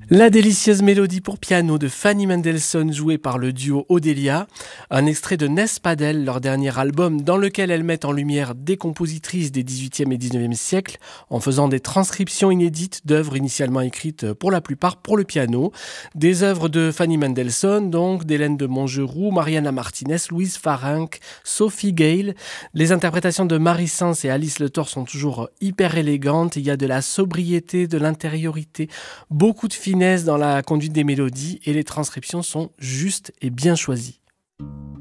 La délicieuse mélodie pour piano de Fanny Mendelssohn jouée par le duo Odelia, un extrait de Nespadel, leur dernier album dans lequel elles mettent en lumière des compositrices des XVIIIe et XIXe siècles en faisant des transcriptions inédites d'œuvres initialement écrites pour la plupart pour le piano. Des œuvres de Fanny Mendelssohn, donc d'Hélène de Montgeroux, Mariana Martinez, Louise Farinck, Sophie Gale. Les interprétations de Marie Sens et Alice Le Thor sont toujours hyper élégantes. Il y a de la sobriété, de l'intériorité, beaucoup de finesse dans la conduite des mélodies et les transcriptions sont justes et bien choisies.